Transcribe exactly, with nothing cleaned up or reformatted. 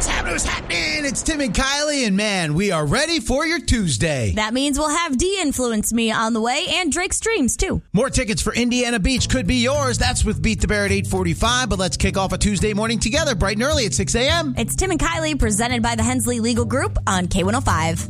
What's happening? What's happening? It's Tim and Kylie, and man, we are ready for your Tuesday. That means we'll have De-Influence Me on the way and Drake Streams, too. More tickets for Indiana Beach could be yours. That's with Beat the Bear at eight forty-five, but let's kick off a Tuesday morning together bright and early at six a.m. It's Tim and Kylie, presented by the Hensley Legal Group on K one oh five.